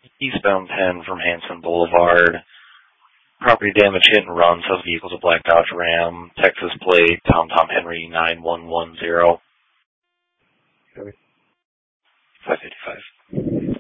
eastbound 10 from Hanson Boulevard. Property damage, hit and run, says vehicles a black Dodge Ram, Texas plate, Tom Henry 9110.